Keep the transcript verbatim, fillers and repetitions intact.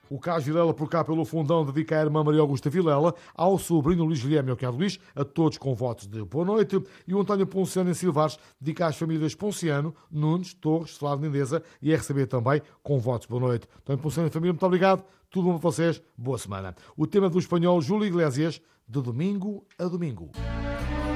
O Carlos Vilela por cá pelo fundão dedica à irmã Maria Augusta Vilela, ao sobrinho Luís Guilherme e ao cunhado Luís, a todos com votos de boa noite. E o António Ponciano em Silvares dedica às famílias Ponciano, Nunes, Torres, Flávio Lindeza e R C B também com votos de boa noite. António Ponciano e família, muito obrigado. Tudo bom para vocês. Boa semana. O tema do espanhol Júlio Iglesias, de domingo a domingo.